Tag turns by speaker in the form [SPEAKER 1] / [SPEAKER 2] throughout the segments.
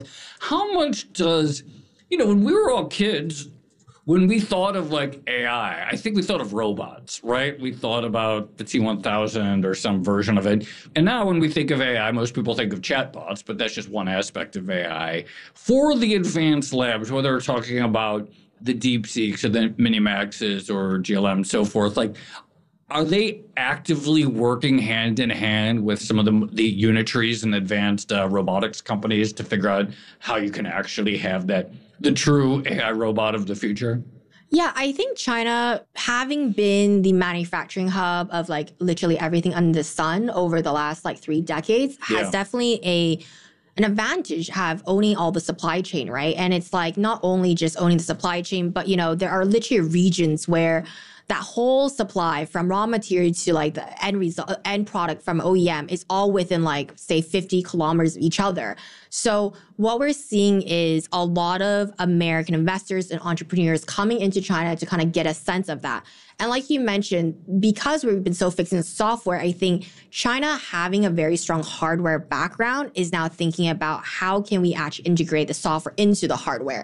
[SPEAKER 1] How much does, when we were all kids, when we thought of like AI, I think we thought of robots, right? We thought about the T1000 or some version of it. And now when we think of AI, most people think of chatbots, but that's just one aspect of AI. For the advanced labs, whether we're talking about the DeepSeeks or the Minimaxes or GLM and so forth, like, are they actively working hand in hand with some of the Unitrees and advanced robotics companies to figure out how you can actually have the true AI robot of the future?
[SPEAKER 2] Yeah, I think China, having been the manufacturing hub of like literally everything under the sun over the last like 3 decades, has definitely an advantage have owning all the supply chain, right? And it's like not only just owning the supply chain, but there are literally regions where that whole supply from raw material to like the end product from OEM is all within like, say, 50 kilometers of each other. So what we're seeing is a lot of American investors and entrepreneurs coming into China to kind of get a sense of that. And like you mentioned, because we've been so fixed in software, I think China having a very strong hardware background is now thinking about how can we actually integrate the software into the hardware.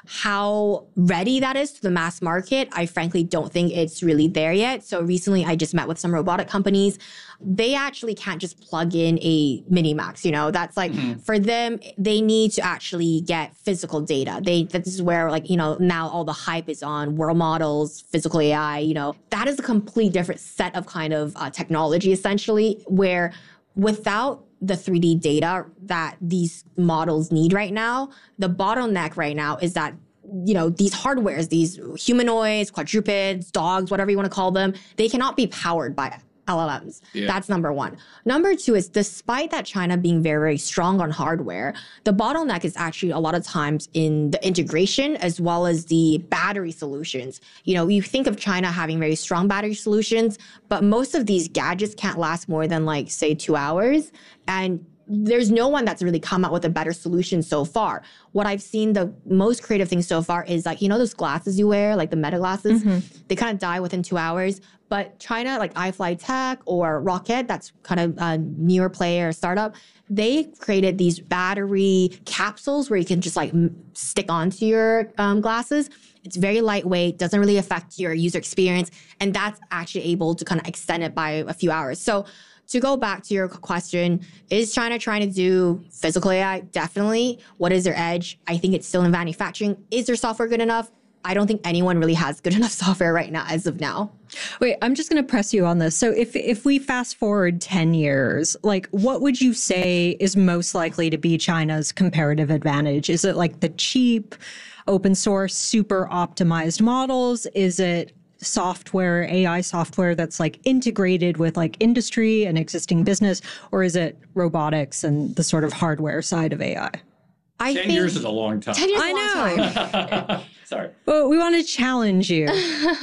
[SPEAKER 2] How ready that is to the mass market, I frankly don't think it's really there yet. So recently I just met with some robotic companies. They actually can't just plug in a Minimax, that's like for them, they need to actually get physical data. This is where like, now all the hype is on world models, physical AI, that is a complete different set of kind of technology essentially, where without the 3D data that these models need right now, the bottleneck right now is that, these hardwares, these humanoids, quadrupeds, dogs, whatever you want to call them, they cannot be powered by LLMs. Yeah. That's number one. Number two is despite that China being very, very strong on hardware, the bottleneck is actually a lot of times in the integration as well as the battery solutions. You think of China having very strong battery solutions, but most of these gadgets can't last more than like, say, 2 hours. And there's no one that's really come out with a better solution so far. What I've seen, the most creative thing so far is like, those glasses you wear, like the Meta glasses, they kind of die within 2 hours. But China, like iFlyTek or Rocket, that's kind of a newer player startup, they created these battery capsules where you can just like stick onto your glasses. It's very lightweight, doesn't really affect your user experience. And that's actually able to kind of extend it by a few hours. So to go back to your question, is China trying to do physical AI? Definitely. What is their edge? I think it's still in manufacturing. Is their software good enough? I don't think anyone really has good enough software right now, as of now.
[SPEAKER 3] Wait, I'm just going to press you on this. So if we fast forward 10 years, like what would you say is most likely to be China's comparative advantage? Is it like the cheap, open source, super optimized models? Is it software, AI software that's like integrated with like industry and existing business? Or is it robotics and the sort of hardware side of AI?
[SPEAKER 1] 10 years is a long time.
[SPEAKER 2] 10 years is
[SPEAKER 3] a long
[SPEAKER 2] time.
[SPEAKER 1] Sorry.
[SPEAKER 3] Well, we want to challenge you.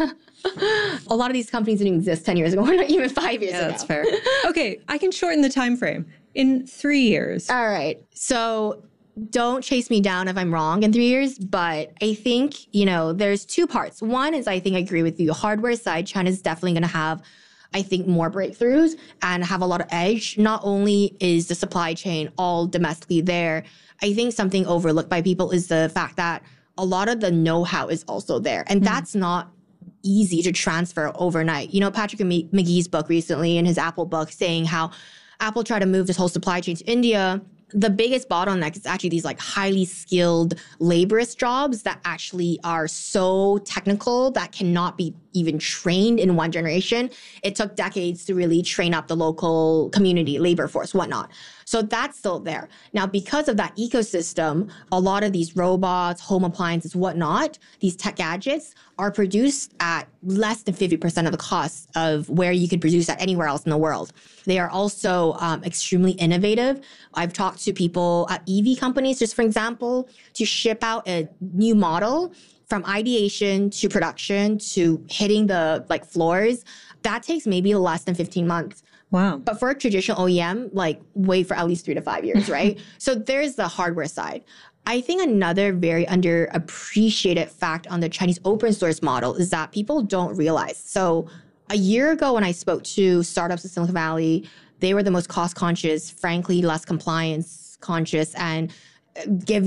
[SPEAKER 2] A lot of these companies didn't exist 10 years ago, or not even 5 years ago.
[SPEAKER 3] That's fair. Okay, I can shorten the time frame. In 3 years.
[SPEAKER 2] All right. So don't chase me down if I'm wrong in 3 years, but I think, there's two parts. One is I think I agree with you. Hardware side, China's definitely going to have, I think, more breakthroughs and have a lot of edge. Not only is the supply chain all domestically there, I think something overlooked by people is the fact that a lot of the know-how is also there. And that's not easy to transfer overnight. Patrick McGee's book recently in his Apple book saying how Apple tried to move this whole supply chain to India. The biggest bottleneck is actually these like highly skilled laborious jobs that actually are so technical that cannot be even trained in one generation. It took decades to really train up the local community, labor force, whatnot. So that's still there. Now, because of that ecosystem, a lot of these robots, home appliances, whatnot, these tech gadgets are produced at less than 50% of the cost of where you could produce at anywhere else in the world. They are also extremely innovative. I've talked to people at EV companies, just for example, to ship out a new model from ideation to production to hitting the like floors. That takes maybe less than 15 months.
[SPEAKER 3] Wow.
[SPEAKER 2] But for a traditional OEM, like wait for at least 3 to 5 years, right? So there's the hardware side. I think another very underappreciated fact on the Chinese open source model is that people don't realize. So a year ago when I spoke to startups in Silicon Valley, they were the most cost conscious, frankly, less compliance conscious, and give